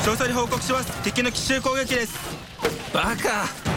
詳細に報告します。敵の奇襲攻撃です。 バカ、